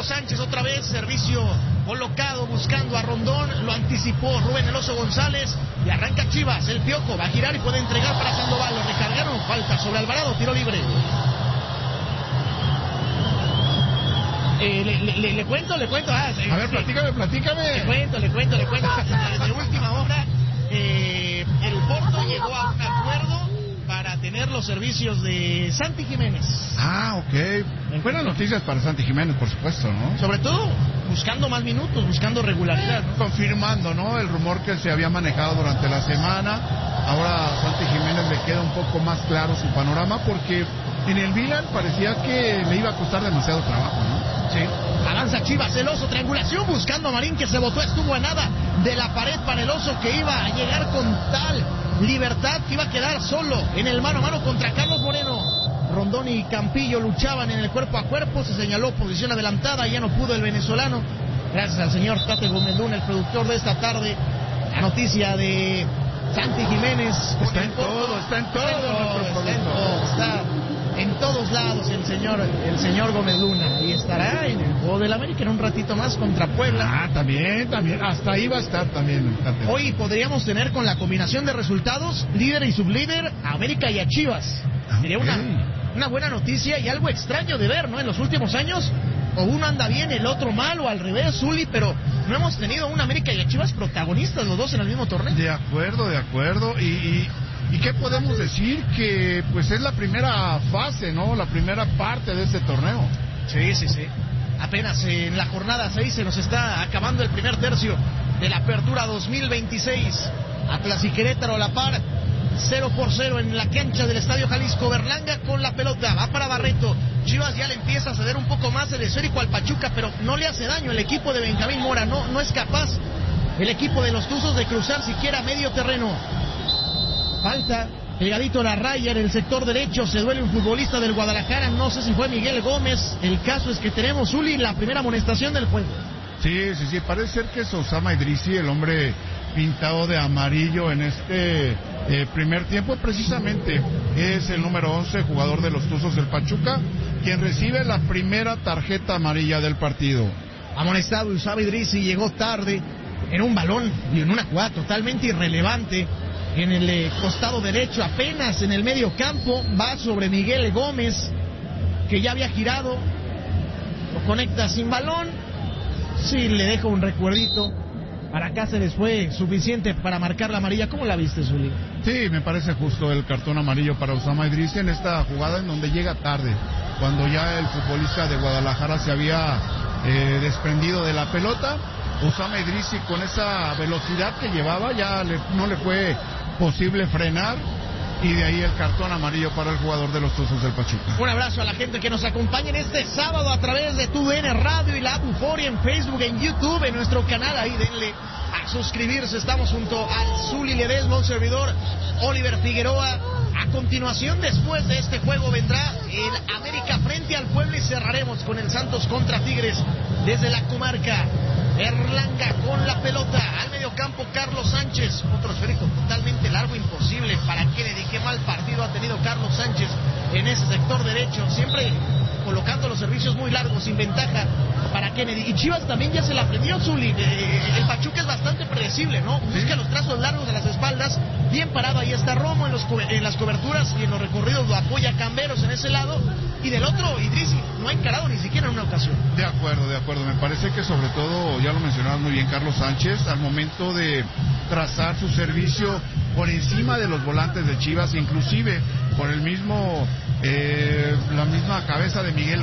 Carlos Sánchez otra vez, servicio colocado buscando a Rondón, lo anticipó Rubén El Oso González y arranca Chivas, el Piojo va a girar y puede entregar para Sandoval, lo recargaron, falta sobre Alvarado, tiro libre. Le cuento. A ver, platícame. Le cuento. De última hora, el Porto llegó a un acuerdo para tener los servicios de Santi Jiménez. Ah, ok. Buenas noticias para Santi Jiménez, por supuesto, ¿no? Sobre todo buscando más minutos, buscando regularidad, ¿no? Confirmando, ¿no? El rumor que se había manejado durante la semana. Ahora a Santi Jiménez le queda un poco más claro su panorama porque en el Milan parecía que le iba a costar demasiado trabajo, ¿no? Sí. Avanza Chivas, el Oso, triangulación buscando a Marín que se botó, estuvo a nada de la pared para el Oso que iba a llegar con tal libertad que iba a quedar solo en el mano a mano contra Carlos Moreno. Rondón y Campillo luchaban en el cuerpo a cuerpo, se señaló posición adelantada, ya no pudo el venezolano. Gracias al señor Tate Gómez Luna, el productor de esta tarde. La noticia de Santi Jiménez. Está en todo. Está en todos lados el señor Gómez Luna. Y estará en el juego del América en un ratito más contra Puebla. Ah, también. Hasta ahí va a estar también. Hoy podríamos tener con la combinación de resultados, líder y sublíder, a América y a Chivas. Sería una buena noticia y algo extraño de ver, ¿no? En los últimos años, o uno anda bien, el otro mal, o al revés, Zuli, pero no hemos tenido un América y a Chivas protagonistas los dos en el mismo torneo. De acuerdo. ¿Y qué podemos decir? Que pues es la primera fase, ¿no? La primera parte de este torneo. Sí. Apenas en la jornada 6 se nos está acabando el primer tercio de la apertura 2026. Atlas y Querétaro a la par, 0-0 en la cancha del Estadio Jalisco. Berlanga con la pelota, va para Barreto. Chivas ya le empieza a ceder un poco más el esférico al Pachuca, pero no le hace daño el equipo de Benjamín Mora, no es capaz el equipo de los Tuzos de cruzar siquiera medio terreno. Falta, pegadito a la raya en el sector derecho, se duele un futbolista del Guadalajara, no sé si fue Miguel Gómez. El caso es que tenemos, Zuli, la primera amonestación del juego. Sí, parece ser que es Osama Idrissi, el hombre pintado de amarillo en este primer tiempo. Precisamente es el número 11, jugador de los Tuzos del Pachuca, quien recibe la primera tarjeta amarilla del partido. Amonestado Osama Idrissi, llegó tarde en un balón y en una jugada totalmente irrelevante en el costado derecho, apenas en el medio campo, va sobre Miguel Gómez, que ya había girado, lo conecta sin balón. Sí, le dejo un recuerdito. Para Cáceres fue suficiente para marcar la amarilla. ¿Cómo la viste, Zuli? Sí, me parece justo el cartón amarillo para Osama Idrissi en esta jugada en donde llega tarde, cuando ya el futbolista de Guadalajara se había desprendido de la pelota. Osama Idrissi, con esa velocidad que llevaba, ya no le fue posible frenar, y de ahí el cartón amarillo para el jugador de los Tuzos del Pachuca. Un abrazo a la gente que nos acompaña en este sábado a través de TUDN Radio y la app Euforia, en Facebook, en YouTube, en nuestro canal. Ahí denle a suscribirse. Estamos junto al Zuli Ledesma, un servidor, Oliver Figueroa. A continuación, después de este juego, vendrá el América frente al Puebla y cerraremos con el Santos contra Tigres desde la comarca. Berlanga con la pelota al mediocampo, Carlos Sánchez, otro esférico totalmente largo, imposible para Kennedy. Qué mal partido ha tenido Carlos Sánchez en ese sector derecho, siempre colocando los servicios muy largos, sin ventaja para Kennedy. Y Chivas también ya se la aprendió, Zuli. El Pachuca es bastante predecible, ¿no? Busca los trazos largos de las espaldas, bien parado, ahí está Romo en las coberturas y en los recorridos lo apoya Camberos en ese lado, y del otro Idrissi no ha encarado ni siquiera en una ocasión. De acuerdo, me parece que sobre todo, ya lo mencionaba muy bien Carlos Sánchez, al momento de trazar su servicio por encima de los volantes de Chivas, inclusive por el mismo la misma cabeza de Miguel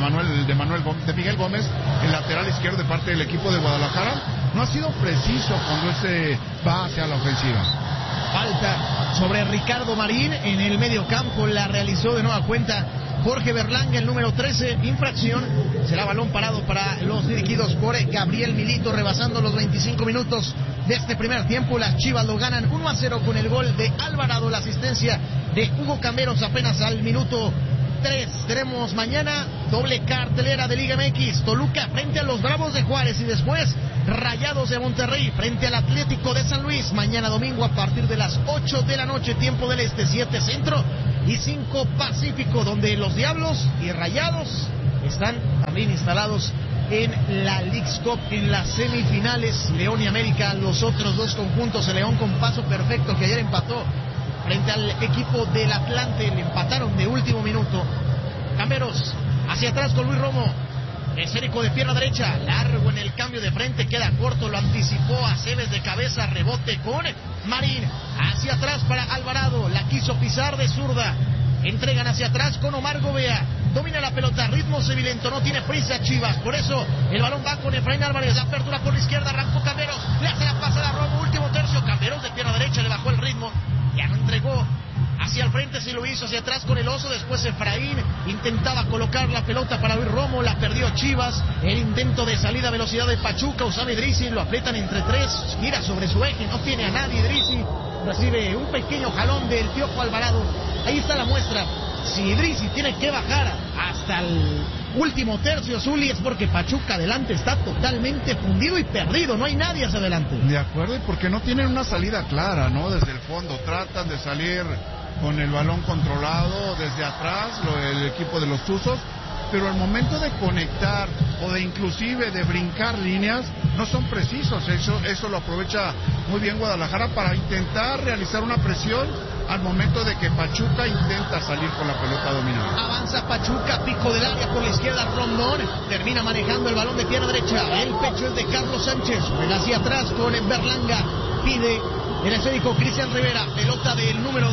Gómez, el lateral izquierdo de parte del equipo de Guadalajara, no ha sido preciso cuando va hacia la ofensiva. Falta sobre Ricardo Marín en el medio campo, la realizó de nueva cuenta Jorge Berlanga, el número 13, infracción. Será balón parado para los dirigidos por Gabriel Milito, rebasando los 25 minutos de este primer tiempo. Las Chivas lo ganan 1-0 con el gol de Alvarado, la asistencia de Hugo Camberos apenas al minuto 3. Tenemos mañana doble cartelera de Liga MX, Toluca frente a los Bravos de Juárez y después Rayados de Monterrey frente al Atlético de San Luis. Mañana domingo a partir de las 8 de la noche, tiempo del este, 7 centro y 5 pacífico, donde los Diablos y Rayados están también instalados en la Leagues Cup en las semifinales. León y América, los otros dos conjuntos. El León con paso perfecto que ayer empató frente al equipo del Atlante, le empataron de último minuto. Camberos hacia atrás con Luis Romo, esférico de pierna derecha, largo en el cambio de frente, queda corto, lo anticipó Aceves de cabeza, rebote con Marín, hacia atrás para Alvarado, la quiso pisar de zurda, entregan hacia atrás con Omar Gobea, domina la pelota, ritmo sevilento, no tiene prisa Chivas, por eso el balón va con Efraín Álvarez, la apertura por la izquierda, arrancó Camberos, le hace la pasada a Romo, último tercio, Camberos de pierna derecha, le bajó el ritmo, ya no entregó hacia el frente, sí lo hizo, hacia atrás con el Oso, después Efraín intentaba colocar la pelota para Luis Romo, la perdió Chivas, el intento de salida a velocidad de Pachuca, Usame Idrissi, lo aprietan entre tres, gira sobre su eje, no tiene a nadie Idrissi, recibe un pequeño jalón del Piojo Alvarado, ahí está la muestra, si Idrissi tiene que bajar hasta el último tercio, Zuli, es porque Pachuca adelante está totalmente fundido y perdido, no hay nadie hacia adelante. De acuerdo, y porque no tienen una salida clara, ¿no? Desde el fondo, tratan de salir con el balón controlado desde atrás, el equipo de los Tuzos, pero al momento de conectar o de inclusive de brincar líneas, no son precisos, eso lo aprovecha muy bien Guadalajara para intentar realizar una presión al momento de que Pachuca intenta salir con la pelota dominada. Avanza Pachuca, pico del área por la izquierda, Rondón, termina manejando el balón de pierna derecha, el pecho es de Carlos Sánchez, juega hacia atrás con Berlanga, pide el esférico Cristian Rivera, pelota del número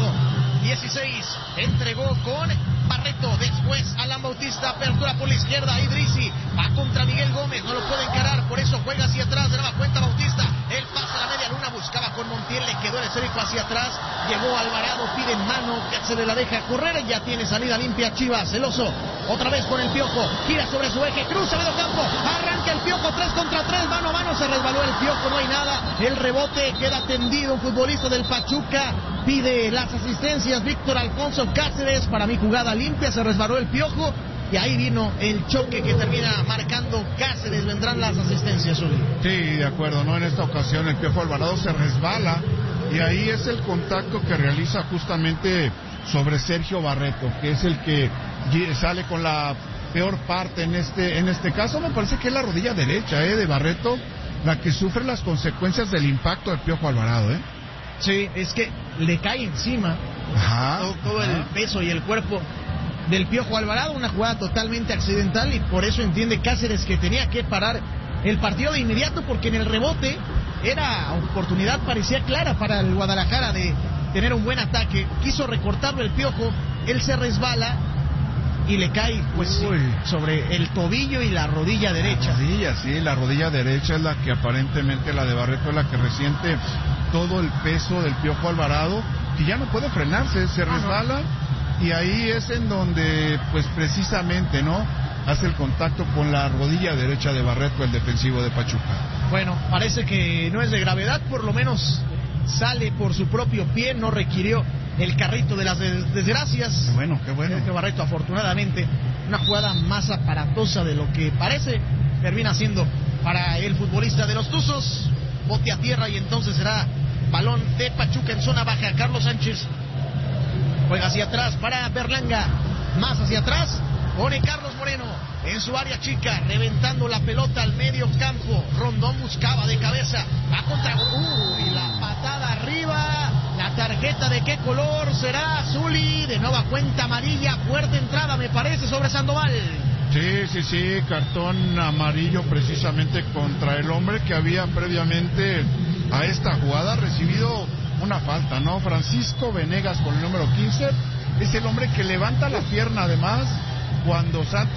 16, entregó con Barreto, después Alan Bautista, apertura por la izquierda, Idrissi, va contra Miguel Gómez, no lo puede encarar, por eso juega hacia atrás, de nueva cuenta Bautista, el pase a la media luna, buscaba con Montiel, le quedó el esférico hacia atrás, llegó Alvarado, pide en mano, se le la deja correr, ya tiene salida limpia Chivas, el Oso, otra vez con el Piojo, gira sobre su eje, cruza medio campo, arranca el Piojo, 3 contra 3, mano a mano, se resbaló el Piojo, no hay nada, el rebote queda tendido, un futbolista del Pachuca, pide las asistencias, Víctor Alfonso Cáceres, para mí jugada limpia, se resbaló el Piojo, y ahí vino el choque que termina marcando Cáceres, vendrán las asistencias, Uli. Sí, de acuerdo, ¿no? En esta ocasión el Piojo Alvarado se resbala, y ahí es el contacto que realiza justamente sobre Sergio Barreto, que es el que sale con la peor parte en este caso, me parece que es la rodilla derecha de Barreto, la que sufre las consecuencias del impacto del Piojo Alvarado, Sí, es que le cae encima todo el peso y el cuerpo del Piojo Alvarado, una jugada totalmente accidental, y por eso entiende Cáceres que tenía que parar el partido de inmediato, porque en el rebote era oportunidad, parecía clara para el Guadalajara de tener un buen ataque, quiso recortarlo el Piojo, él se resbala y le cae sobre el tobillo y la rodilla derecha. La rodilla derecha es la que aparentemente, la de Barreto, es la que resiente todo el peso del Piojo Alvarado, que ya no puede frenarse, se resbala, y ahí es en donde pues precisamente hace el contacto con la rodilla derecha de Barreto, el defensivo de Pachuca. Bueno, parece que no es de gravedad, por lo menos sale por su propio pie, no requirió el carrito de las desgracias. Qué bueno. Creo que Barreto, afortunadamente, una jugada más aparatosa de lo que parece, termina siendo para el futbolista de los Tuzos, bote a tierra, y entonces será balón de Pachuca en zona baja. Carlos Sánchez juega hacia atrás para Berlanga, más hacia atrás, pone Carlos Moreno en su área chica, reventando la pelota al medio campo. Rondón buscaba de cabeza, va contra... la patada arriba, la tarjeta de qué color será, Zuli, de nueva cuenta amarilla, fuerte entrada me parece sobre Sandoval. Sí, cartón amarillo precisamente contra el hombre que había previamente a esta jugada recibido una falta, Francisco Venegas con el número 15, es el hombre que levanta la pierna además cuando Santi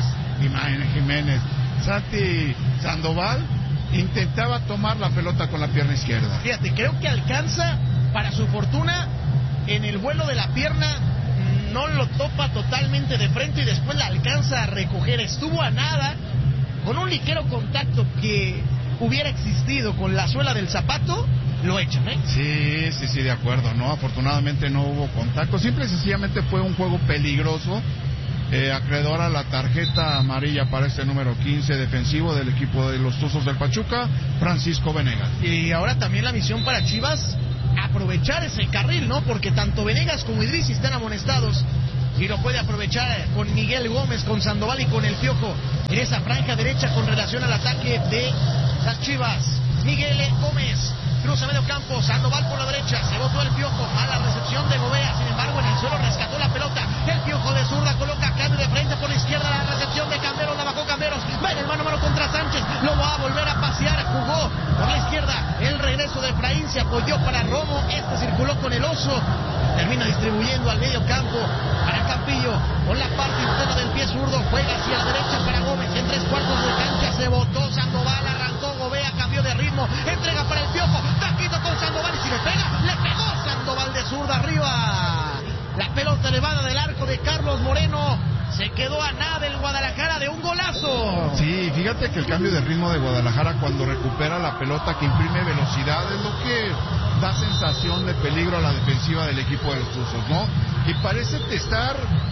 Sandoval intentaba tomar la pelota con la pierna izquierda. Fíjate, creo que alcanza, para su fortuna, en el vuelo de la pierna, no lo topa totalmente de frente y después la alcanza a recoger. Estuvo a nada, con un ligero contacto que hubiera existido con la suela del zapato, lo echan, Sí, de acuerdo, afortunadamente no hubo contacto, simple y sencillamente fue un juego peligroso, acreedor a la tarjeta amarilla para este número 15 defensivo del equipo de los Tuzos del Pachuca, Francisco Venegas. Y ahora también la misión para Chivas, aprovechar ese carril, porque tanto Venegas como Idrissi están amonestados. y lo puede aprovechar con Miguel Gómez, con Sandoval y con el Piojo en esa franja derecha con relación al ataque de las Chivas. Miguel Gómez cruza medio campo, Sandoval por la derecha, se botó el Piojo, mala recepción de Gobea, sin embargo en el suelo rescató la pelota, el Piojo de zurda coloca cambio de frente por la izquierda, la recepción de Camberos, la bajó Camberos, va en el mano a mano contra Sánchez, lo va a volver a pasear, jugó por la izquierda, el regreso de Efraín se apoyó para Romo, este circuló con el Oso, termina distribuyendo al medio campo para Campillo, con la parte interna del pie zurdo, juega hacia la derecha para Gómez, en 3/4 de cancha se botó Sandoval, arrancó Gobea, cambió de ritmo, entrega para el Piojo, taquito con Sandoval y si le pegó Sandoval de zurda arriba, la pelota elevada del arco de Carlos Moreno, se quedó a nada el Guadalajara de un golazo. Sí, fíjate que el cambio de ritmo de Guadalajara cuando recupera la pelota, que imprime velocidad, es lo que da sensación de peligro a la defensiva del equipo de los Tuzos, ¿no? Y parece estar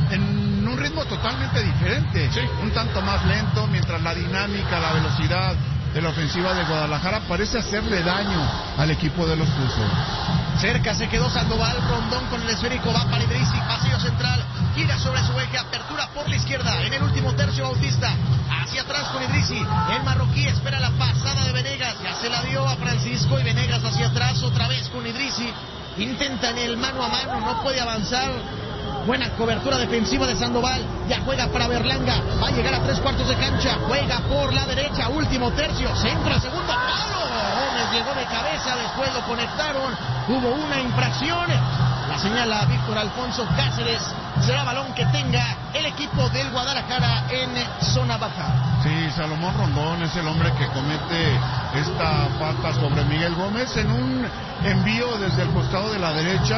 en un ritmo totalmente diferente, sí, un tanto más lento, mientras la dinámica, la velocidad de la ofensiva de Guadalajara parece hacerle daño al equipo de los Tuzos. Cerca se quedó Sandoval, Rondón con el esférico, va para Idrissi, pasillo central, gira sobre su eje, apertura por la izquierda, en el último tercio Bautista, hacia atrás con Idrissi, el marroquí espera la pasada de Venegas, ya se la dio a Francisco y Venegas hacia atrás, otra vez con Idrissi, intenta en el mano a mano, no puede avanzar. Buena cobertura defensiva de Sandoval, ya juega para Berlanga, va a llegar a 3/4 de cancha, juega por la derecha, último tercio, centro, segundo palo, Gómez llegó de cabeza, después lo conectaron, hubo una infracción, la señala Víctor Alfonso Cáceres, será balón que tenga el equipo del Guadalajara en zona baja. Sí, Salomón Rondón es el hombre que comete esta falta sobre Miguel Gómez en un envío desde el costado de la derecha.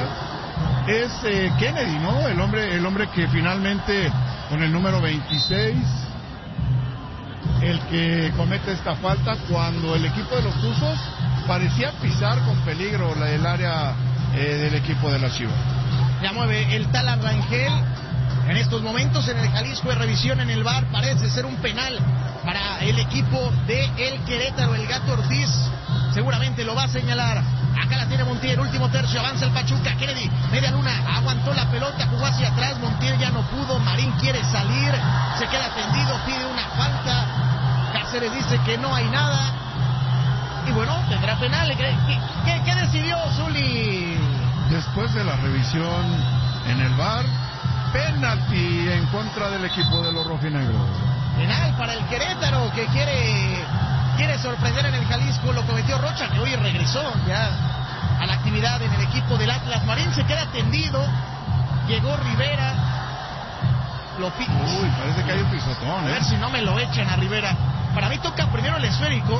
Es Kennedy, ¿no? El hombre que finalmente, con el número 26, el que comete esta falta cuando el equipo de los Tuzos parecía pisar con peligro el área del equipo de la Chivas. Ya mueve el Tala Rangel. En estos momentos en el Jalisco de revisión en el VAR, parece ser un penal para el equipo de el Querétaro, el Gato Ortiz. Seguramente lo va a señalar. Acá la tiene Montiel, último tercio, avanza el Pachuca, Kennedy, media luna, aguantó la pelota, jugó hacia atrás, Montiel ya no pudo, Marín quiere salir, se queda tendido, pide una falta, Cáceres dice que no hay nada, y bueno, tendrá penal. ¿Qué decidió Zuli? Después de la revisión en el VAR, penalti en contra del equipo de los rojinegros. Penal para el Querétaro, que quiere sorprender en el Jalisco, lo cometió Rocha, que hoy regresó ya a la actividad en el equipo del Atlas. Marín se queda tendido, llegó Rivera, lo pide. Uy, parece que hay un pisotón, A ver si no me lo echan a Rivera. Para mí toca primero el esférico,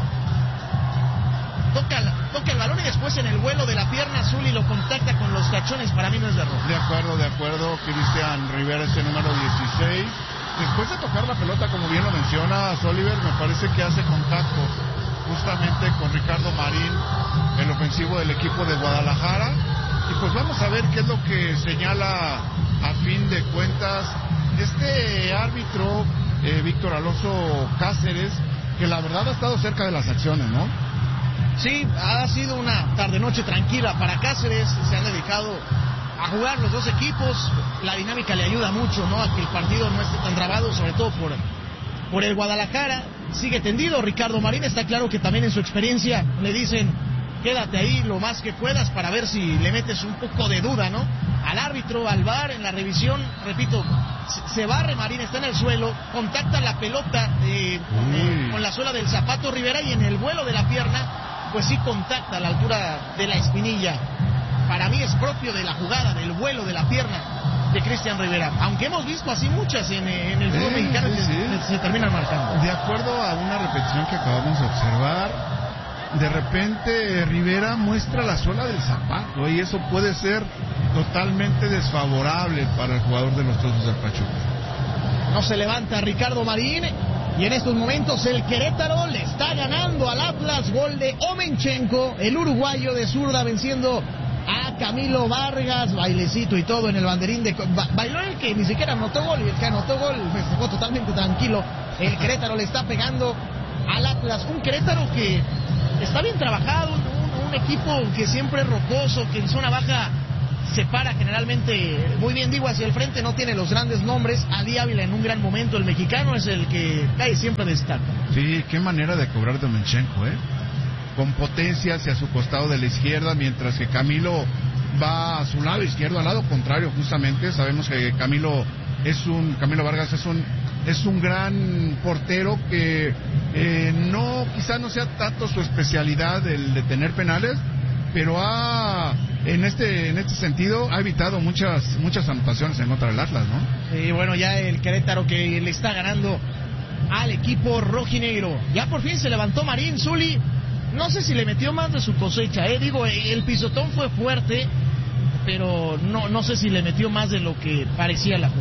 toca el balón y después en el vuelo de la pierna azul y lo contacta con los tachones. Para mí no es de rojo. De acuerdo, Cristian Rivera es el número 16. Después de tocar la pelota, como bien lo menciona Oliver, me parece que hace contacto justamente con Ricardo Marín, el ofensivo del equipo de Guadalajara. Y pues vamos a ver qué es lo que señala a fin de cuentas este árbitro, Víctor Alonso Cáceres, que la verdad ha estado cerca de las acciones, ¿no? Sí, ha sido una tarde-noche tranquila para Cáceres, se han dedicado a jugar los dos equipos, la dinámica le ayuda mucho, ¿no?, a que el partido no esté tan trabado, sobre todo por el Guadalajara. Sigue tendido Ricardo Marín, está claro que también en su experiencia le dicen quédate ahí lo más que puedas para ver si le metes un poco de duda, ¿no?, al árbitro, al VAR. En la revisión, repito, se barre Marín, está en el suelo, contacta la pelota con la suela del zapato Rivera y en el vuelo de la pierna pues sí contacta a la altura de la espinilla. Para mí es propio de la jugada, del vuelo de la pierna de Cristian Rivera, aunque hemos visto así muchas en el fútbol mexicano que se terminan marcando. De acuerdo a una repetición que acabamos de observar, de repente Rivera muestra la suela del zapato y eso puede ser totalmente desfavorable para el jugador de los Tuzos del Pachuca. No se levanta Ricardo Marín. Y en estos momentos el Querétaro le está ganando al Atlas, gol de Omenchenko, el uruguayo de zurda venciendo a Camilo Vargas, bailecito y todo en el banderín de... Bailó el que ni siquiera anotó gol y el que anotó gol me dejó totalmente tranquilo. El Querétaro le está pegando al Atlas, un Querétaro que está bien trabajado, un equipo que siempre es rocoso, que en zona baja se para generalmente muy bien, digo, hacia el frente, no tiene los grandes nombres. Ali Ávila en un gran momento, el mexicano es el que cae siempre destaca. Sí, qué manera de cobrar Domenchenko, con potencia hacia su costado de la izquierda, mientras que Camilo va a su lado izquierdo, al lado contrario justamente. Sabemos que Camilo Vargas es un gran portero que quizá no sea tanto su especialidad el de tener penales, pero en este sentido ha evitado muchas anotaciones en contra del Atlas, ¿no? Y bueno, ya el Querétaro que le está ganando al equipo rojinegro. Ya por fin se levantó Marín Zuli. No sé si le metió más de su cosecha, digo, el pisotón fue fuerte, pero no sé si le metió más de lo que parecía la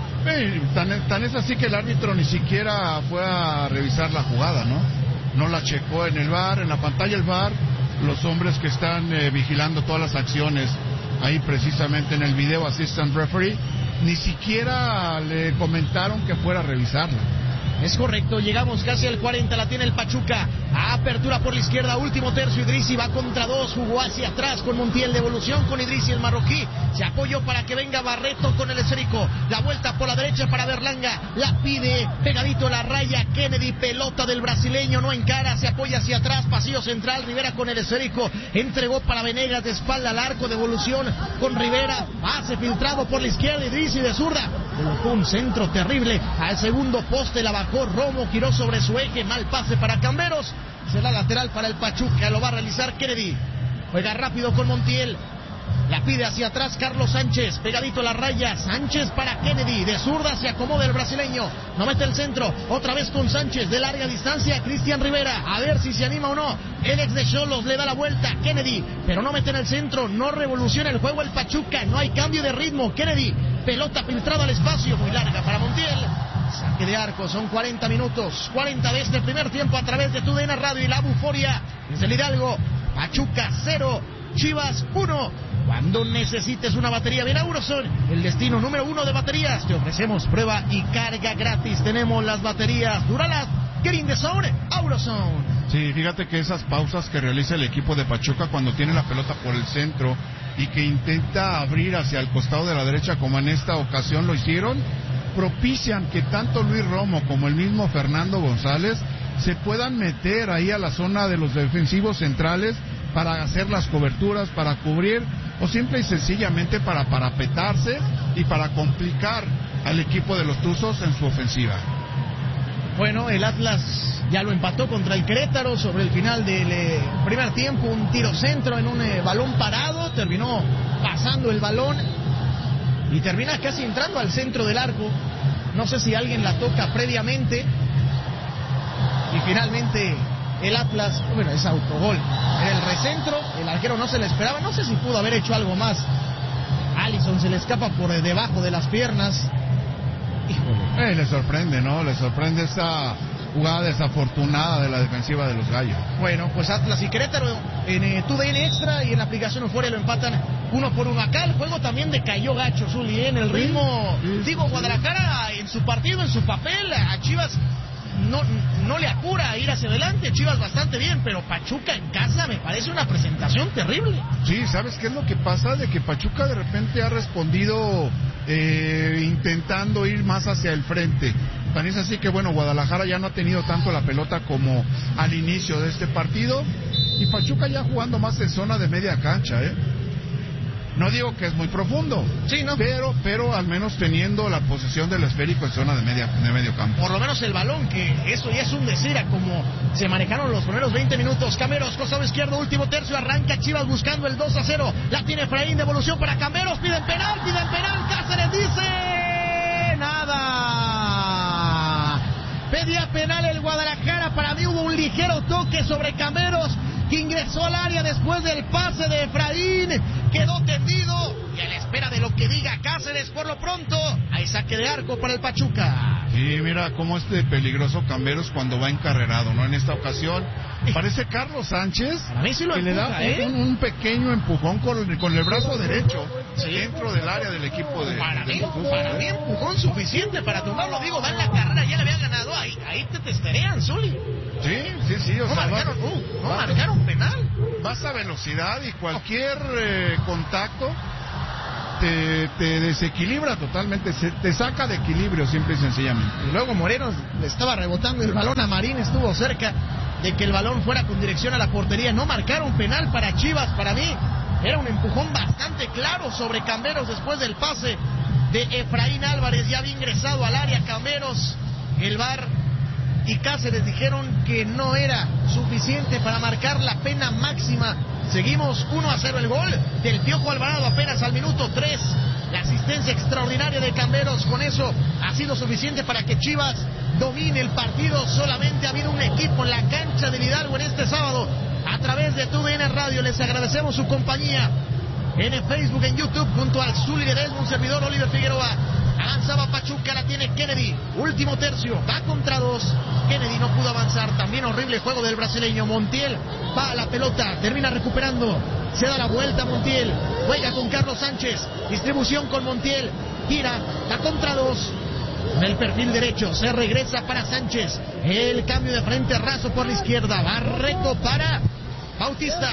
jugada. Tan es así que el árbitro ni siquiera fue a revisar la jugada, ¿no? No la checó en el VAR, en la pantalla del VAR. Los hombres que están vigilando todas las acciones ahí precisamente en el video assistant referee, ni siquiera le comentaron que fuera a revisarla. Es correcto, llegamos casi al 40, la tiene el Pachuca, apertura por la izquierda, último tercio, Idrissi va contra dos, jugó hacia atrás con Montiel, devolución con Idrissi, el marroquí, se apoyó para que venga Barreto con el esférico, la vuelta por la derecha para Berlanga, la pide pegadito a la raya, Kennedy, pelota del brasileño, no encara, se apoya hacia atrás, pasillo central, Rivera con el esférico, entregó para Venegas de espalda al arco, devolución con Rivera, pase filtrado por la izquierda, Idrissi de zurda, colocó un centro terrible al segundo poste, la bajó Romo, giró sobre su eje, mal pase para Camberos, será lateral para el Pachuca, lo va a realizar Kennedy, juega rápido con Montiel, la pide hacia atrás Carlos Sánchez, pegadito a la raya, Sánchez para Kennedy, de zurda se acomoda el brasileño, no mete el centro, otra vez con Sánchez, de larga distancia, Cristian Rivera, a ver si se anima o no, el ex de Xolos le da la vuelta, Kennedy, pero no mete en el centro, no revoluciona el juego el Pachuca, no hay cambio de ritmo, Kennedy, pelota filtrada al espacio, muy larga para Montiel, saque de arco, son 40 minutos, 40 de este primer tiempo a través de TUDN Radio y la Buforia, desde el Hidalgo, Pachuca 0, Chivas 1. Cuando necesites una batería bien Auroson, el destino número 1 de baterías, te ofrecemos prueba y carga gratis. Tenemos las baterías Duralast, Green de Sound, Auroson. Sí, fíjate que esas pausas que realiza el equipo de Pachuca cuando tiene la pelota por el centro y que intenta abrir hacia el costado de la derecha, como en esta ocasión lo hicieron, propician que tanto Luis Romo como el mismo Fernando González se puedan meter ahí a la zona de los defensivos centrales para hacer las coberturas, para cubrir o simple y sencillamente para parapetarse y para complicar al equipo de los Tuzos en su ofensiva. Bueno, el Atlas ya lo empató contra el Querétaro sobre el final del primer tiempo, un tiro centro en un balón parado, terminó pasando el balón y termina casi entrando al centro del arco. No sé si alguien la toca previamente y finalmente el Atlas, bueno, es autogol. En el recentro, el arquero no se le esperaba, no sé si pudo haber hecho algo más. Alisson se le escapa por debajo de las piernas. Híjole. Le sorprende, ¿no? Le sorprende esa jugada desafortunada de la defensiva de los Gallos. Bueno, pues Atlas y Querétaro en TUDN Extra y en la aplicación Euforia lo empatan 1-1. Acá el juego también decayó gacho, Zuli, en el ritmo. Digo, Guadalajara en su partido, en su papel, a Chivas no le apura a ir hacia adelante, Chivas bastante bien, pero Pachuca en casa me parece una presentación terrible. Sí, ¿sabes qué es lo que pasa? De que Pachuca de repente ha respondido intentando ir más hacia el frente. Tan es así que bueno, Guadalajara ya no ha tenido tanto la pelota como al inicio de este partido y Pachuca ya jugando más en zona de media cancha, No digo que es muy profundo, sí, ¿no? pero al menos teniendo la posesión del esférico en zona de medio campo. Por lo menos el balón, que eso ya es un decir a como se manejaron los primeros 20 minutos. Cameros, costado izquierdo, último tercio, arranca Chivas buscando el 2-0. La tiene Efraín, devolución para Cameros, piden penal, Cáceres dice nada. Pedía penal el Guadalajara, para mí hubo un ligero toque sobre Cameros, que ingresó al área después del pase de Efraín, quedó tendido y a la espera de lo que diga Cáceres. Por lo pronto hay saque de arco para el Pachuca. Sí, mira cómo peligroso Camberos cuando va encarrerado, ¿no? En esta ocasión parece Carlos Sánchez, a mí sí lo que empuja, le da un pequeño empujón con el brazo derecho, sí, dentro del área del equipo de... Para mí empujón suficiente para tomarlo, digo, va en la carrera, ya le habían ganado, ahí te testerean, Zuli. Sí, o sea, marcaron penal. Vas a velocidad y cualquier contacto te desequilibra totalmente, te saca de equilibrio simple y sencillamente. Y luego Morelos le estaba rebotando el balón a Marín, estuvo cerca de que el balón fuera con dirección a la portería. No marcaron penal para Chivas. Para mí era un empujón bastante claro sobre Camberos después del pase de Efraín Álvarez. Ya había ingresado al área Camberos. El VAR y Cáceres dijeron que no era suficiente para marcar la pena máxima. Seguimos 1-0, el gol del Piojo Alvarado apenas al minuto 3. La asistencia extraordinaria de Camberos, con eso ha sido suficiente para que Chivas domine el partido. Solamente ha habido un equipo en la cancha del Hidalgo en este sábado. A través de TUDN Radio les agradecemos su compañía en Facebook, en YouTube, junto al Zuli Ledesma, un servidor Oliver Figueroa. Avanzaba Pachuca, la tiene Kennedy, último tercio, va contra 2. Kennedy no pudo avanzar, también horrible juego del brasileño. Montiel va a la pelota, termina recuperando, se da la vuelta Montiel, juega con Carlos Sánchez, distribución con Montiel, gira, va contra 2. En el perfil derecho, se regresa para Sánchez, el cambio de frente raso por la izquierda, Barreto para Bautista.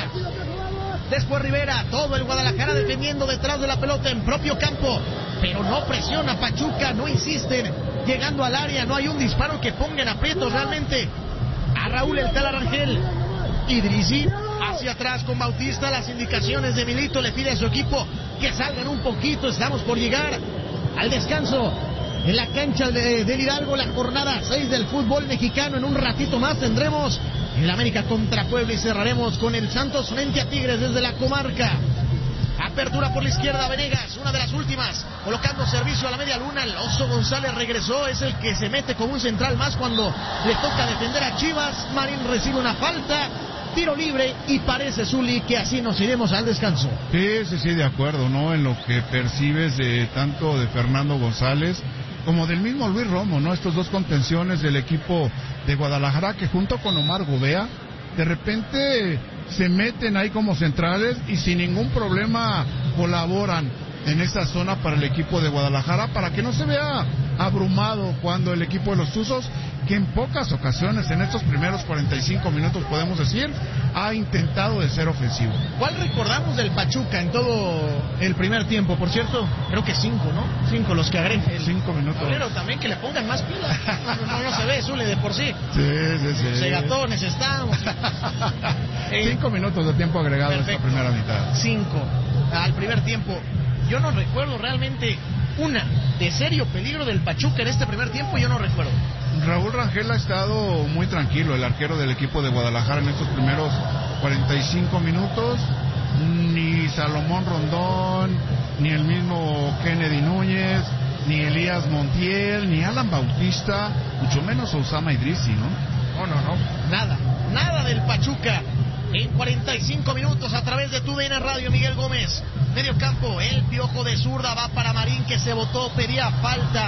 Después Rivera, todo el Guadalajara defendiendo detrás de la pelota en propio campo, pero no presiona Pachuca, no insisten, llegando al área, no hay un disparo que ponga en aprietos realmente a Raúl El Tala Rangel. Idrisi hacia atrás con Bautista, las indicaciones de Milito, le pide a su equipo que salgan un poquito, estamos por llegar al descanso en la cancha del Hidalgo, la jornada 6 del fútbol mexicano. En un ratito más tendremos el América contra Puebla y cerraremos con el Santos frente a Tigres desde la comarca. Apertura por la izquierda, Venegas, una de las últimas, colocando servicio a la media luna. El Oso González regresó, es el que se mete como un central más cuando le toca defender a Chivas. Marín recibe una falta, tiro libre y parece, Zuli, que así nos iremos al descanso. Sí, de acuerdo, ¿no? En lo que percibes de tanto de Fernando González como del mismo Luis Romo, ¿no? Estos dos contenciones del equipo de Guadalajara que junto con Omar Gobea de repente se meten ahí como centrales y sin ningún problema colaboran en esa zona para el equipo de Guadalajara, para que no se vea abrumado cuando el equipo de los Tuzos, que en pocas ocasiones en estos primeros 45 minutos podemos decir, ha intentado de ser ofensivo. ¿Cuál recordamos del Pachuca en todo el primer tiempo? Por cierto, creo que 5, ¿no? 5 los que agreguen. 5 minutos. Pero también que le pongan más pilas. No se ve, Zule, de por sí. Sí. Segatones estamos. 5 minutos de tiempo agregado en esta primera mitad. 5 al primer tiempo. Yo no recuerdo realmente una de serio peligro del Pachuca en este primer tiempo, yo no recuerdo. Raúl Rangel ha estado muy tranquilo, el arquero del equipo de Guadalajara, en estos primeros 45 minutos. Ni Salomón Rondón, ni el mismo Kennedy Núñez, ni Elías Montiel, ni Alan Bautista, mucho menos Osama Idrisi, ¿no? No, nada del Pachuca. En 45 minutos a través de TUDN Radio, Miguel Gómez, medio campo, el Piojo de zurda va para Marín, que se botó, pedía falta.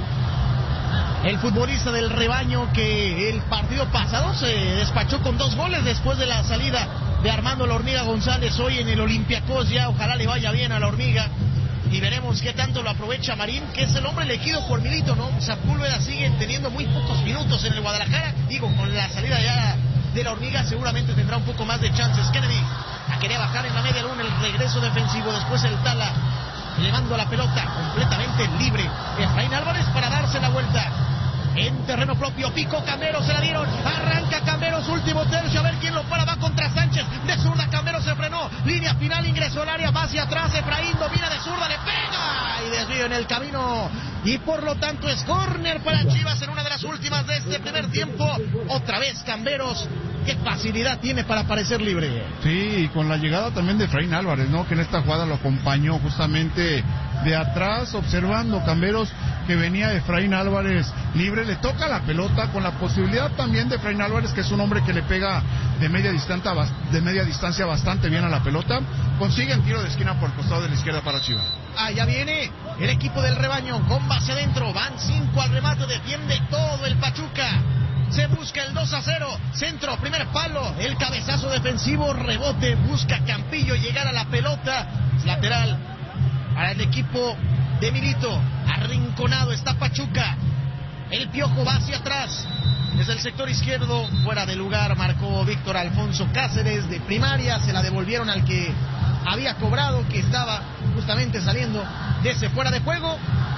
El futbolista del rebaño que el partido pasado se despachó con 2 goles después de la salida de Armando La Hormiga González, hoy en el Olympiacos. Ya ojalá le vaya bien a La Hormiga y veremos qué tanto lo aprovecha Marín, que es el hombre elegido por Milito, ¿no? Sepúlveda sigue teniendo muy pocos minutos en el Guadalajara, digo, con la salida ya de La Hormiga seguramente tendrá un poco más de chances. Kennedy la quería bajar en la media luna, el regreso defensivo, después el Tala elevando la pelota completamente libre. Efraín Álvarez para darse la vuelta en terreno propio, picó Camberos, se la dieron, arranca Camberos, último tercio, a ver quién lo para, va contra Sánchez, de zurda Camberos se frenó, línea final, ingresó al área, va hacia atrás, Efraín domina de zurda, le pega y desvío en el camino, y por lo tanto es córner para Chivas en una de las últimas de este primer tiempo. Otra vez Camberos, qué facilidad tiene para aparecer libre. Sí, y con la llegada también de Efraín Álvarez, ¿no? Que en esta jugada lo acompañó justamente de atrás, observando Camberos, que venía Efraín Álvarez libre, le toca la pelota con la posibilidad también de Efraín Álvarez, que es un hombre que le pega de media distancia bastante bien a la pelota, consigue el tiro de esquina por el costado de la izquierda para Chivas. Ya viene el equipo del rebaño con base adentro, van 5 al remate, defiende todo el Pachuca. Se busca el 2-0, centro, primer palo, el cabezazo defensivo, rebote, busca Campillo llegar a la pelota, lateral para el equipo de Milito, arrinconado está Pachuca, el Piojo va hacia atrás, desde el sector izquierdo, fuera de lugar, marcó Víctor Alfonso Cáceres de primaria, se la devolvieron al que había cobrado, que estaba justamente inmediatamente saliendo de ese fuera de juego.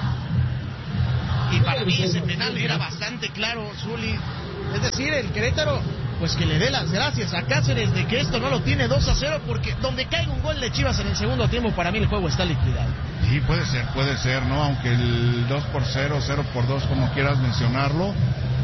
Y para mí ese penal era bastante claro, Zuli. Es decir, el Querétaro, pues que le dé las gracias a Cáceres de que esto no lo tiene 2-0, porque donde caiga un gol de Chivas en el segundo tiempo, para mí el juego está liquidado. Sí, puede ser, ¿no? Aunque el 2-0, 0-2, como quieras mencionarlo,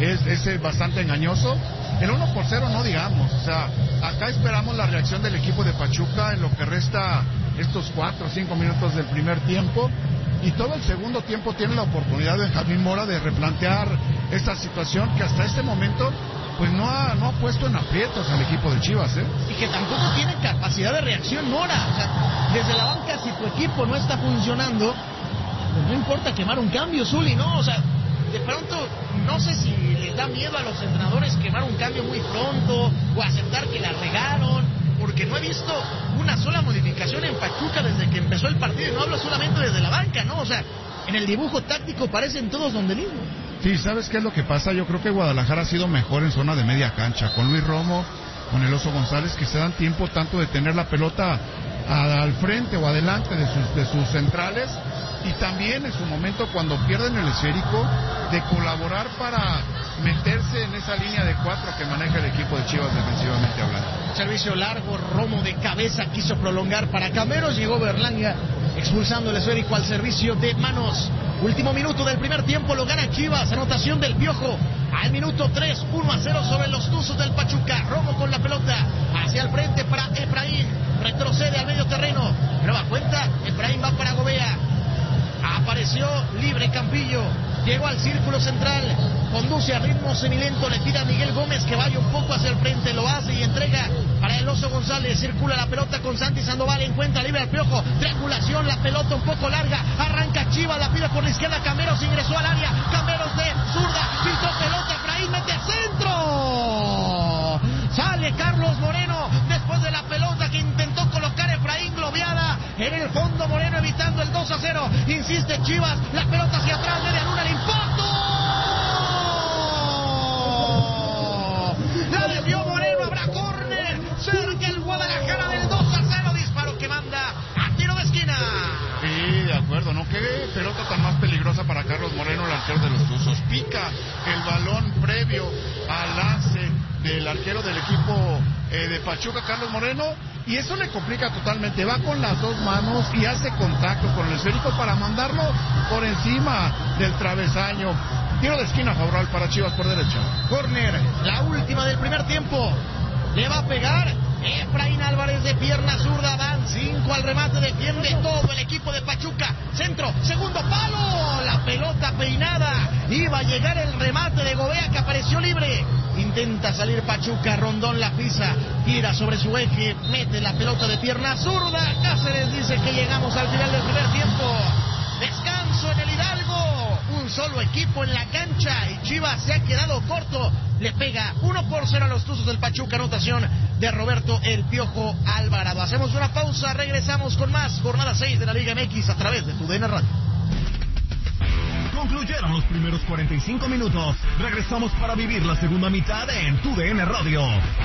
es bastante engañoso. El 1-0 no digamos, o sea, acá esperamos la reacción del equipo de Pachuca en lo que resta estos 4 o 5 minutos del primer tiempo. Y todo el segundo tiempo tiene la oportunidad de Benjamín Mora de replantear esta situación que hasta este momento pues no ha puesto en aprietos al equipo de Chivas, ¿eh? Y que tampoco tiene capacidad de reacción Mora. O sea, desde la banca, si tu equipo no está funcionando, pues no importa quemar un cambio, Zuli, ¿no? O sea, de pronto, no sé si les da miedo a los entrenadores quemar un cambio muy pronto o aceptar que la regaron, porque no he visto una sola modificación en Pachuca desde que empezó el partido, y no hablo solamente desde la banca, ¿no? O sea, en el dibujo táctico parecen todos donde mismo. Sí, ¿sabes qué es lo que pasa? Yo creo que Guadalajara ha sido mejor en zona de media cancha, con Luis Romo, con el Oso González, que se dan tiempo tanto de tener la pelota al frente o adelante de sus centrales, y también en su momento cuando pierden el esférico, de colaborar para meterse en esa línea de 4 que maneja el equipo de Chivas defensivamente hablando. Servicio largo, Romo de cabeza quiso prolongar para Cameros, llegó Berlanga expulsando el esférico al servicio de manos. Último minuto del primer tiempo, lo gana Chivas, anotación del Piojo al minuto 3, 1-0 sobre los Tuzos del Pachuca. Romo con la pelota hacia el frente para Efraín, retrocede al medio terreno, nueva cuenta, Efraín va para Gobea. Apareció libre Campillo, llegó al círculo central, conduce a ritmo semilento, le pide a Miguel Gómez que vaya un poco hacia el frente, lo hace y entrega para el Oso González, circula la pelota con Santi Sandoval, encuentra libre al Piojo, triangulación, la pelota un poco larga, arranca Chivas, la pide por la izquierda, Cameros ingresó al área, Cameros de zurda, pintó pelota, Efraín mete centro, sale Carlos Moreno, después de la pelota que intentó colocar Efraín, globeada en el fondo, Moreno evitando el 2-0, insiste Chivas, la pelota hacia atrás, media luna, el impacto, la desvió Moreno, habrá córner, cerca el Guadalajara del 2-0, disparo que manda a tiro de esquina. Sí, de acuerdo, ¿no? Qué pelota tan más peligrosa para Carlos Moreno, el arquero de los Tuzos. Pica el balón previo al lance del arquero del equipo de Pachuca, Carlos Moreno, y eso le complica totalmente. Va con las dos manos y hace contacto con el esférico para mandarlo por encima del travesaño. Tiro de esquina favorable para Chivas por derecha. Corner, la última del primer tiempo. Le va a pegar Efraín Álvarez de pierna zurda, dan 5 al remate, defiende todo el equipo de Pachuca. Centro, segundo palo, la pelota peinada. Iba a llegar el remate de Gobea que apareció libre. Intenta salir Pachuca, Rondón la pisa, tira sobre su eje, mete la pelota de pierna zurda. Cáceres dice que llegamos al final del primer tiempo. Descanso en el Hidalgo, un solo equipo en la cancha y Chivas se ha quedado corto. Le pega 1-0 a los Tuzos del Pachuca, anotación de Roberto El Piojo Alvarado. Hacemos una pausa, regresamos con más. Jornada 6 de la Liga MX a través de TUDN Radio. Concluyeron los primeros 45 minutos. Regresamos para vivir la segunda mitad en TUDN Radio.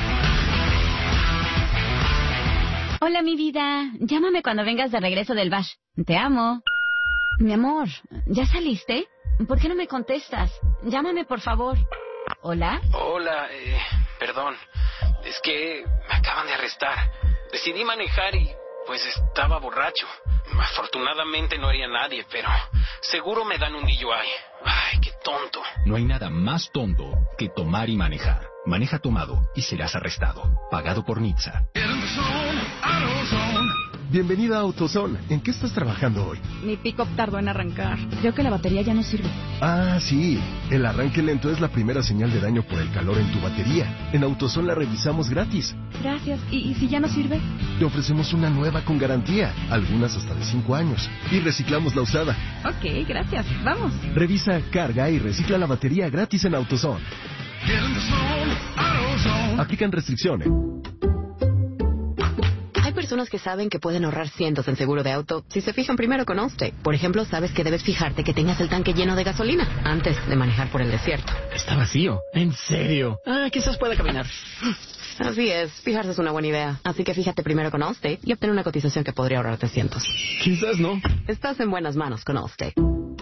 Hola, mi vida. Llámame cuando vengas de regreso del bash. Te amo. Mi amor, ¿ya saliste? ¿Por qué no me contestas? Llámame, por favor. ¿Hola? Hola, perdón. Es que me acaban de arrestar. Decidí manejar y, pues, estaba borracho. Afortunadamente no haría nadie, pero seguro me dan un DUI. Ay, qué tonto. No hay nada más tonto que tomar y manejar. Maneja tomado y serás arrestado. Pagado por Nitsa. Bienvenida a AutoZone. ¿En qué estás trabajando hoy? Mi pick-up tardó en arrancar. Creo que la batería ya no sirve. Ah, sí. El arranque lento es la primera señal de daño por el calor en tu batería. En AutoZone la revisamos gratis. Gracias. ¿Y si ya no sirve? Te ofrecemos una nueva con garantía, algunas hasta de 5 años. Y reciclamos la usada. Ok, gracias. Vamos. Revisa, carga y recicla la batería gratis en AutoZone. AutoZone. Aplican restricciones. Hay personas que saben que pueden ahorrar cientos en seguro de auto si se fijan primero con Allstate. Por ejemplo, sabes que debes fijarte que tengas el tanque lleno de gasolina antes de manejar por el desierto. Está vacío. ¿En serio? Quizás pueda caminar. Así es, fijarse es una buena idea. Así que fíjate primero con Allstate y obtén una cotización que podría ahorrarte cientos. Quizás no. Estás en buenas manos con Allstate.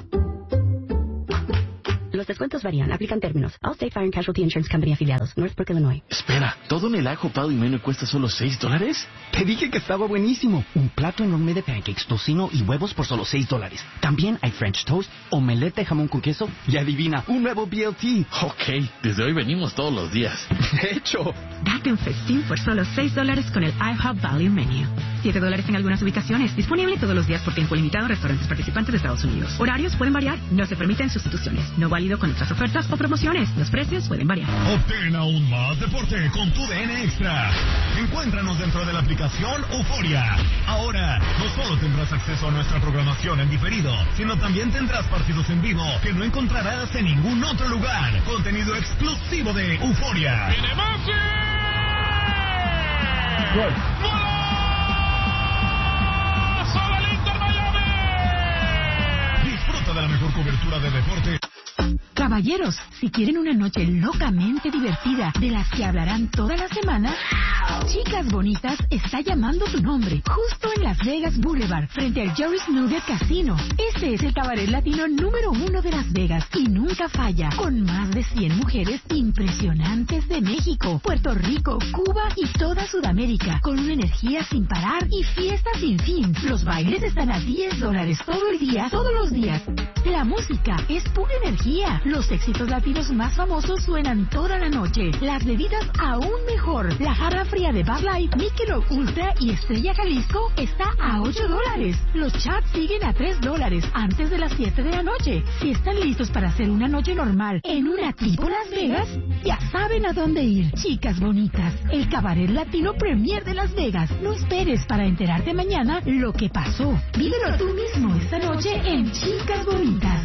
Los descuentos varían. Aplican términos. Allstate Fire and Casualty Insurance Company afiliados. Northbrook, Illinois. Espera, ¿todo en el ajo pavo y menú cuesta solo $6? Te dije que estaba buenísimo. Un plato enorme de pancakes, tocino y huevos por solo $6. También hay French toast, omelette, jamón con queso y adivina, un nuevo BLT. Ok, desde hoy venimos todos los días. De hecho, date un festín por solo $6 con el IHOP Value Menu. $7 en algunas ubicaciones. Disponible todos los días por tiempo limitado en restaurantes participantes de Estados Unidos. Horarios pueden variar. No se permiten sustituciones. No válido con otras ofertas o promociones. Los precios pueden variar. Obtén aún más deporte con tu DN Extra. Encuéntranos dentro de la aplicación Euforia. Ahora, no solo tendrás acceso a nuestra programación en diferido, sino también tendrás partidos en vivo que no encontrarás en ningún otro lugar. Contenido exclusivo de Euforia. ¡Viene Messi! ¡Gol! Disfruta de la mejor cobertura de deporte. Caballeros, si quieren una noche locamente divertida de las que hablarán toda la semana, Chicas Bonitas está llamando tu nombre, justo en Las Vegas Boulevard, frente al Jerry's Nugget Casino. Este es el cabaret latino número 1 de Las Vegas y nunca falla, con más de 100 mujeres impresionantes de México, Puerto Rico, Cuba y toda Sudamérica, con una energía sin parar y fiesta sin fin. Los bailes están a $10 todo el día, todos los días. La música es pura energía. Los éxitos latinos más famosos suenan toda la noche. Las bebidas aún mejor. La jarra fría de Bud Light, Michelob Ultra y Estrella Jalisco está a $8. Los chats siguen a $3 antes de las 7 de la noche. Si están listos para hacer una noche normal en una tipo Las Vegas, ya saben a dónde ir. Chicas Bonitas, el cabaret latino premier de Las Vegas. No esperes para enterarte mañana lo que pasó. Vívelo tú mismo esta noche en Chicas Bonitas.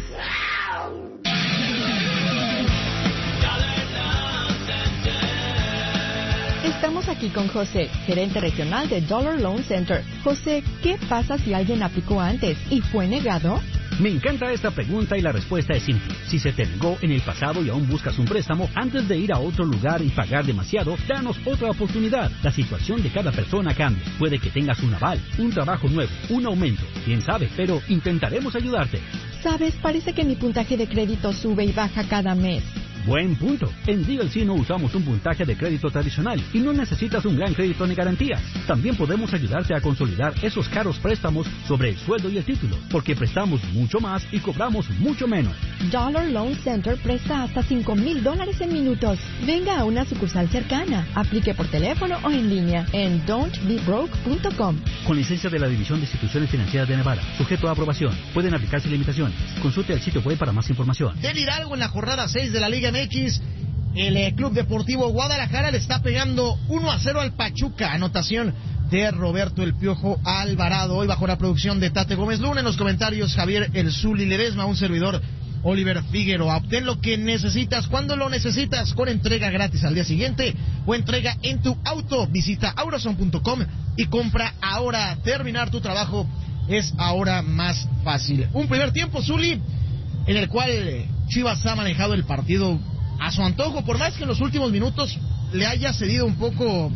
Estamos aquí con José, gerente regional de Dollar Loan Center. José, ¿qué pasa si alguien aplicó antes y fue negado? Me encanta esta pregunta y la respuesta es simple. Si se te negó en el pasado y aún buscas un préstamo, antes de ir a otro lugar y pagar demasiado, danos otra oportunidad. La situación de cada persona cambia. Puede que tengas un aval, un trabajo nuevo, un aumento. Quién sabe, pero intentaremos ayudarte. Sabes, parece que mi puntaje de crédito sube y baja cada mes. Buen punto. En DLC no usamos un puntaje de crédito tradicional y no necesitas un gran crédito ni garantías. También podemos ayudarte a consolidar esos caros préstamos sobre el sueldo y el título, porque prestamos mucho más y cobramos mucho menos. Dollar Loan Center presta hasta $5,000 en minutos. Venga a una sucursal cercana. Aplique por teléfono o en línea en don'tbebroke.com. Con licencia de la División de Instituciones Financieras de Nevada, sujeto a aprobación. Pueden aplicarse limitaciones. Consulte el sitio web para más información. Del Hidalgo en la jornada 6 de la Liga MX, el Club Deportivo Guadalajara le está pegando 1-0 al Pachuca. Anotación de Roberto El Piojo Alvarado. Hoy bajo la producción de Tate Gómez Luna. En los comentarios Javier El Zuli Ledesma, un servidor Oliver Figueroa. Obtén lo que necesitas cuando lo necesitas, con entrega gratis al día siguiente o entrega en tu auto. Visita aurazone.com y compra ahora. Terminar tu trabajo es ahora más fácil. Un primer tiempo, Zuli, en el cual Chivas ha manejado el partido a su antojo, por más que en los últimos minutos le haya cedido un poco.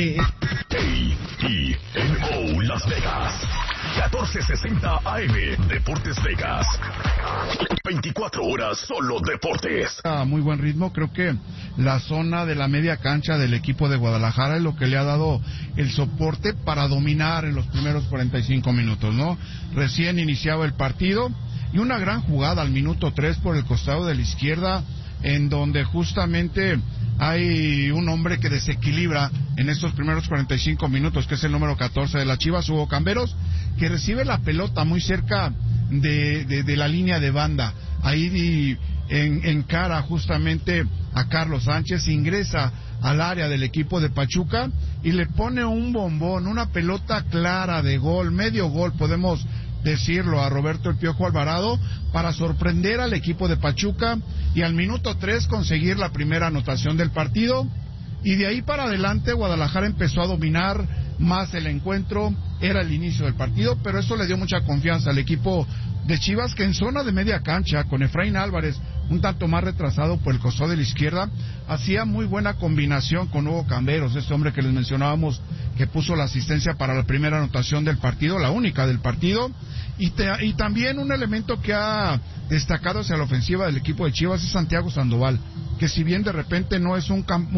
KENO Las Vegas, 1460 AM, Deportes Vegas, 24 horas solo deportes. A muy buen ritmo, creo que la zona de la media cancha del equipo de Guadalajara es lo que le ha dado el soporte para dominar en los primeros 45 minutos, ¿no? Recién iniciaba el partido y una gran jugada al minuto 3 por el costado de la izquierda, en donde justamente hay un hombre que desequilibra en estos primeros 45 minutos, que es el número 14 de las Chivas, Hugo Camberos, que recibe la pelota muy cerca de la línea de banda. Ahí encara justamente a Carlos Sánchez, ingresa al área del equipo de Pachuca y le pone un bombón, una pelota clara de gol, medio gol, podemos decirlo, a Roberto El Piojo Alvarado, para sorprender al equipo de Pachuca y al minuto 3 conseguir la primera anotación del partido. Y de ahí para adelante Guadalajara empezó a dominar más el encuentro, era el inicio del partido, pero eso le dio mucha confianza al equipo de Chivas, que en zona de media cancha, con Efraín Álvarez un tanto más retrasado por el costado de la izquierda, hacía muy buena combinación con Hugo Camberos, este hombre que les mencionábamos que puso la asistencia para la primera anotación del partido, la única del partido, y también un elemento que ha destacado hacia la ofensiva del equipo de Chivas es Santiago Sandoval, que si bien de repente no es un